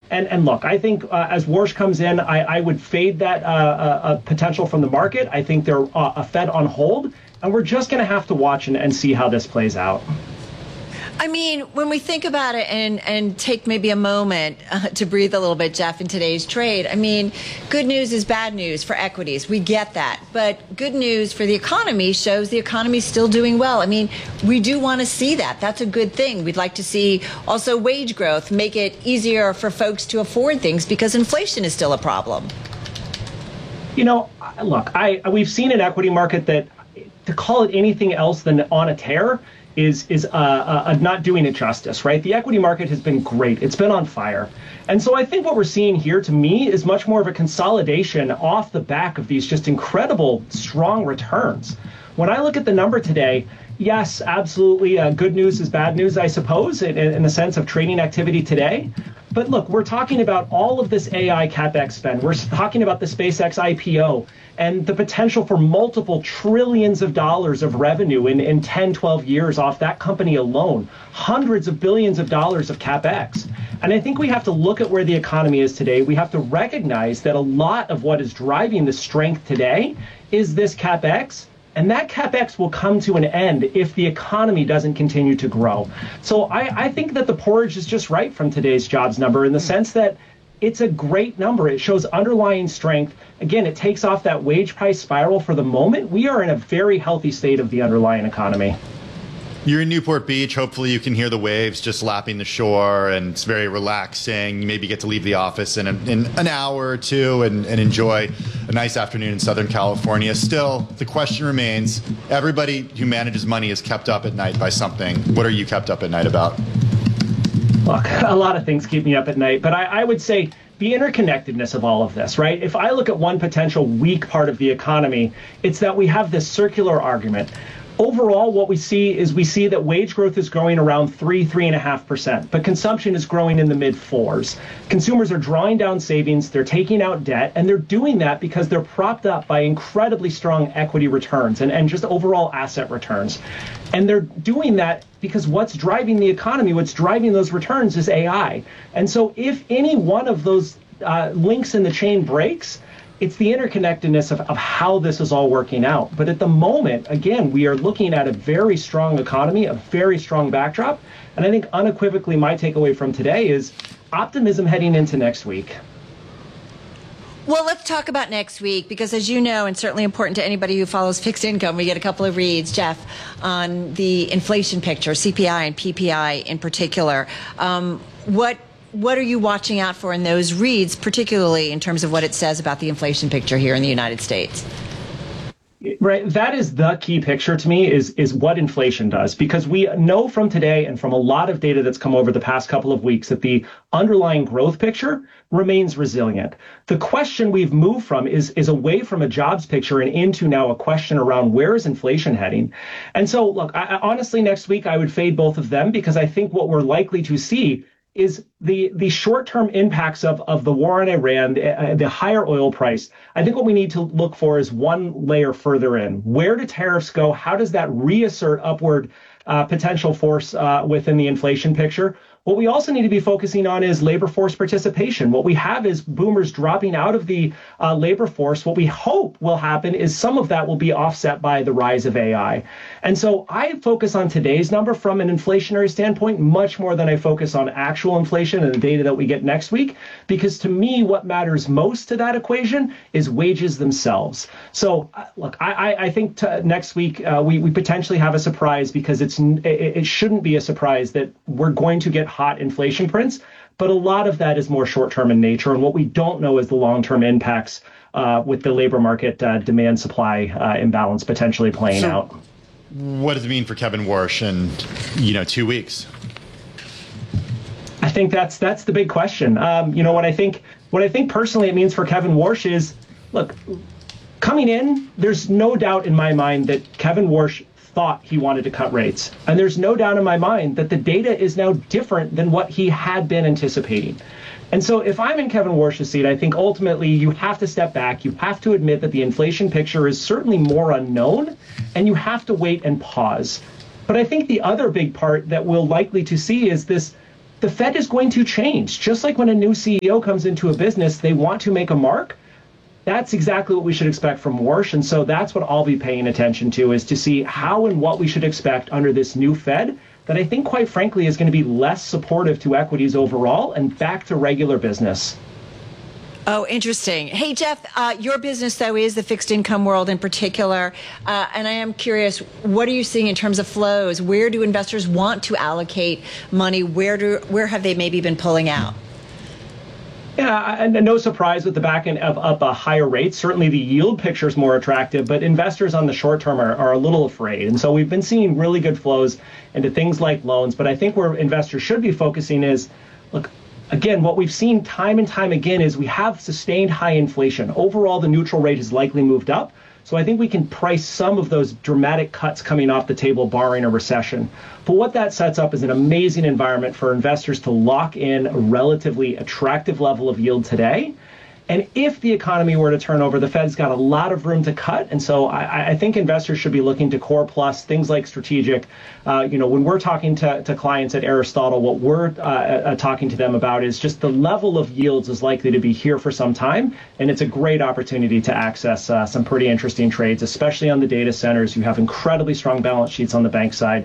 And look, I think as Warsh comes in, I would fade that potential from the market. I think they're a Fed on hold, and we're just going to have to watch and see how this plays out. I mean, when we think about it and take maybe a moment to breathe a little bit, Jeff, in today's trade, I mean, good news is bad news for equities. We get that. But good news for the economy shows the economy is still doing well. I mean, we do want to see that. That's a good thing. We'd like to see also wage growth, make it easier for folks to afford things because inflation is still a problem. You know, look, we've seen an equity market that to call it anything else than on a tear is not doing it justice, right? The equity market has been great. It's been on fire. And so I think what we're seeing here, to me, is much more of a consolidation off the back of these just incredible, strong returns. When I look at the number today, yes, absolutely, good news is bad news, I suppose, in the sense of trading activity today. But look, we're talking about all of this AI CapEx spend. We're talking about the SpaceX IPO and the potential for multiple trillions of dollars of revenue in 10, 12 years off that company alone, hundreds of billions of dollars of CapEx. And I think we have to look at where the economy is today. We have to recognize that a lot of what is driving the strength today is this CapEx. And that CapEx will come to an end if the economy doesn't continue to grow. So I think that the porridge is just right from today's jobs number in the sense that it's a great number. It shows underlying strength. Again, it takes off that wage price spiral for the moment. We are in a very healthy state of the underlying economy. You're in Newport Beach. Hopefully you can hear the waves just lapping the shore, and it's very relaxing. You maybe get to leave the office in an hour or two and enjoy a nice afternoon in Southern California. Still, the question remains, everybody who manages money is kept up at night by something. What are you kept up at night about? Look, a lot of things keep me up at night, but I would say the interconnectedness of all of this, right? If I look at one potential weak part of the economy, it's that we have this circular argument. Overall, what we see that wage growth is growing around 3.5%, but consumption is growing in the mid-4s. Consumers are drawing down savings, they're taking out debt, and they're doing that because they're propped up by incredibly strong equity returns and just overall asset returns. And they're doing that because what's driving the economy, what's driving those returns is AI. And so if any one of those links in the chain breaks, it's the interconnectedness of how this is all working out. But at the moment, again, we are looking at a very strong economy, a very strong backdrop. And I think unequivocally my takeaway from today is optimism heading into next week. Well, let's talk about next week, because as you know, and certainly important to anybody who follows fixed income, we get a couple of reads, Jeff, on the inflation picture, CPI and PPI in particular. What are you watching out for in those reads, particularly in terms of what it says about the inflation picture here in the United States? Right. That is the key picture to me is what inflation does, because we know from today and from a lot of data that's come over the past couple of weeks that the underlying growth picture remains resilient. The question we've moved from is away from a jobs picture and into now a question around where is inflation heading. And so, look, honestly, next week I would fade both of them because I think what we're likely to see is the short-term impacts of the war on Iran, the higher oil price. I think what we need to look for is one layer further in. Where do tariffs go? How does that reassert upward potential force within the inflation picture? What we also need to be focusing on is labor force participation. What we have is boomers dropping out of the labor force. What we hope will happen is some of that will be offset by the rise of AI. And so I focus on today's number from an inflationary standpoint much more than I focus on actual inflation and the data that we get next week, because to me, what matters most to that equation is wages themselves. So look, I think next week we potentially have a surprise, because it shouldn't be a surprise that we're going to get hot inflation prints, but a lot of that is more short-term in nature. And what we don't know is the long-term impacts with the labor market demand-supply imbalance potentially playing out. What does it mean for Kevin Warsh in 2 weeks? I think that's the big question. What I think personally it means for Kevin Warsh is, look, coming in, there's no doubt in my mind that Kevin Warsh thought he wanted to cut rates. And there's no doubt in my mind that the data is now different than what he had been anticipating. And so if I'm in Kevin Warsh's seat, I think ultimately you have to step back. You have to admit that the inflation picture is certainly more unknown, and you have to wait and pause. But I think the other big part that we're likely to see is this the Fed is going to change. Just like when a new CEO comes into a business, they want to make a mark. That's exactly what we should expect from Warsh. And so that's what I'll be paying attention to, is to see how and what we should expect under this new Fed that I think, quite frankly, is going to be less supportive to equities overall and back to regular business. Oh, interesting. Hey, Jeff, your business, though, is the fixed income world in particular. And I am curious, what are you seeing in terms of flows? Where do investors want to allocate money? Where have they maybe been pulling out? Yeah, and no surprise with the back end of a higher rate. Certainly the yield picture is more attractive, but investors on the short term are a little afraid. And so we've been seeing really good flows into things like loans. But I think where investors should be focusing is, look, again, what we've seen time and time again is we have sustained high inflation. Overall, the neutral rate has likely moved up. So I think we can price some of those dramatic cuts coming off the table, barring a recession. But what that sets up is an amazing environment for investors to lock in a relatively attractive level of yield today. And if the economy were to turn over, the Fed's got a lot of room to cut. And so I think investors should be looking to core plus, things like strategic. When we're talking to clients at Aristotle, what we're talking to them about is just the level of yields is likely to be here for some time. And it's a great opportunity to access some pretty interesting trades, especially on the data centers. You have incredibly strong balance sheets on the bank side.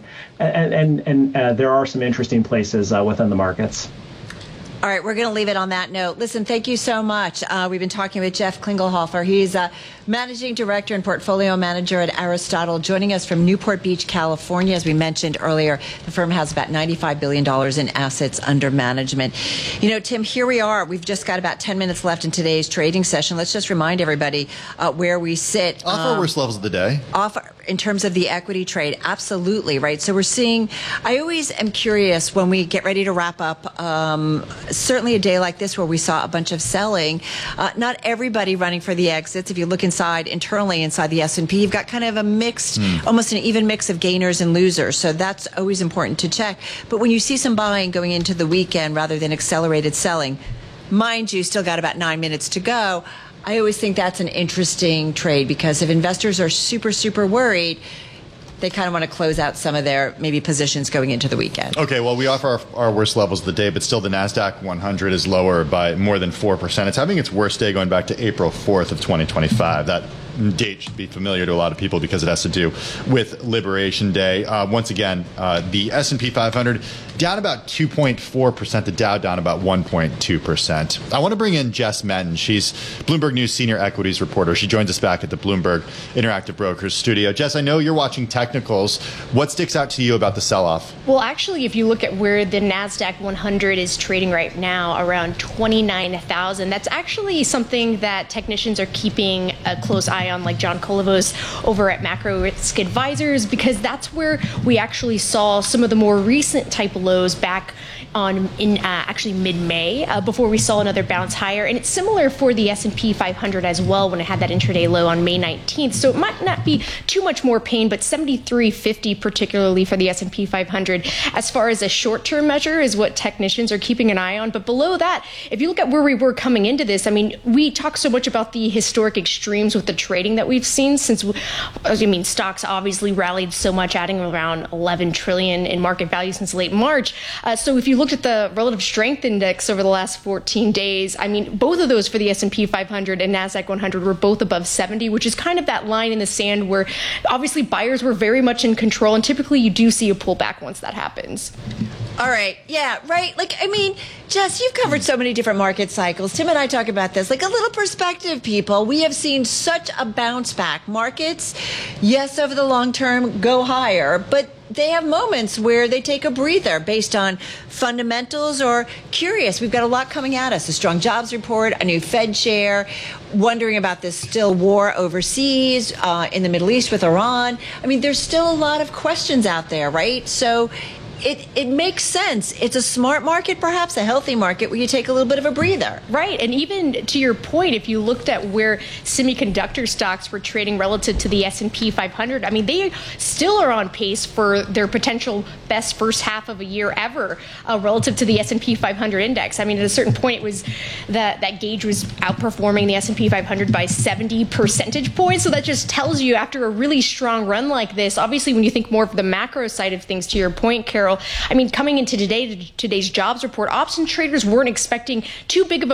And there are some interesting places within the markets. All right, we're going to leave it on that note. Listen, thank you so much. We've been talking with Jeff Klingelhofer. He's Managing Director and Portfolio Manager at Aristotle, joining us from Newport Beach, California. As we mentioned earlier, the firm has about $95 billion in assets under management. You know, Tim, here we are. We've just got about 10 minutes left in today's trading session. Let's just remind everybody where we sit. Off our worst levels of the day. In terms of the equity trade, absolutely, right? So we're seeing, I always am curious when we get ready to wrap up, certainly a day like this where we saw a bunch of selling, not everybody running for the exits. If you look internally inside the S&P, you've got kind of a mixed, almost an even mix of gainers and losers. So that's always important to check. But when you see some buying going into the weekend rather than accelerated selling, mind you, still got about 9 minutes to go. I always think that's an interesting trade, because if investors are super, super worried, they kind of want to close out some of their maybe positions going into the weekend. Okay, well, we offer our worst levels of the day, but still the NASDAQ 100 is lower by more than 4%. It's having its worst day going back to April 4th of 2025. That date should be familiar to a lot of people because it has to do with Liberation Day. Once again, the S&P 500 down about 2.4%, the Dow down about 1.2%. I want to bring in Jess Menton. She's Bloomberg News senior equities reporter. She joins us back at the Bloomberg Interactive Brokers studio. Jess, I know you're watching technicals. What sticks out to you about the sell-off? Well, actually, if you look at where the NASDAQ 100 is trading right now, around 29,000, that's actually something that technicians are keeping a close eye on, like John Kolovos over at Macro Risk Advisors, because that's where we actually saw some of the more recent type lows back in actually mid-May, before we saw another bounce higher. And it's similar for the S&P 500 as well, when it had that intraday low on May 19th. So it might not be too much more pain, but 73.50 particularly for the S&P 500 as far as a short-term measure is what technicians are keeping an eye on. But below that, if you look at where we were coming into this, I mean, we talk so much about the historic extremes with the trading that we've seen since, stocks obviously rallied so much, adding around 11 trillion in market value since late March. So if you looked at the relative strength index over the last 14 days, I mean, both of those for the S&P 500 and NASDAQ 100 were both above 70, which is kind of that line in the sand where obviously buyers were very much in control, and typically you do see a pullback once that happens. All right. Yeah, right. Like, I mean, Jess, you've covered so many different market cycles. Tim and I talk about this. Like, a little perspective, people. We have seen such a bounce back. Markets, yes, over the long term, go higher, but they have moments where they take a breather based on fundamentals or curious. We've got a lot coming at us. A strong jobs report, a new Fed chair, wondering about this still war overseas in the Middle East with Iran. I mean, there's still a lot of questions out there, right? So it makes sense. It's a smart market, perhaps a healthy market where you take a little bit of a breather. Right. And even to your point, if you looked at where semiconductor stocks were trading relative to the S&P 500, I mean, they still are on pace for their potential best first half of a year ever relative to the S&P 500 index. I mean, at a certain point, it was that gauge was outperforming the S&P 500 by 70 percentage points. So that just tells you, after a really strong run like this, obviously when you think more of the macro side of things, to your point, Carol, I mean, coming into today's jobs report, option traders weren't expecting too big of a